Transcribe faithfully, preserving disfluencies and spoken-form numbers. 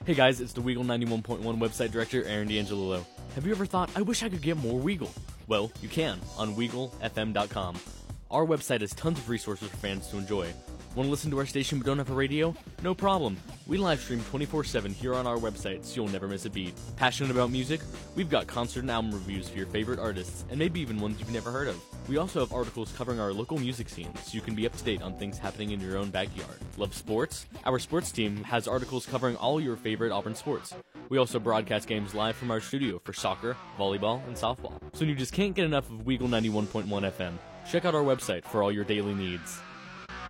Hey guys, it's the Weagle ninety-one point one website director, Aaron D'Angelillo. Have you ever thought, I wish I could get more Weagle? Well, you can, on Weagle F M dot com. Our website has tons of resources for fans to enjoy. Want to listen to our station but don't have a radio? No problem. We live stream twenty-four seven here on our website, so you'll never miss a beat. Passionate about music? We've got concert and album reviews for your favorite artists, and maybe even ones you've never heard of. We also have articles covering our local music scene, so you can be up to date on things happening in your own backyard. Love sports? Our sports team has articles covering all your favorite Auburn sports. We also broadcast games live from our studio for soccer, volleyball, and softball. So you just can't get enough of Weagle ninety-one point one F M. Check out our website for all your daily needs.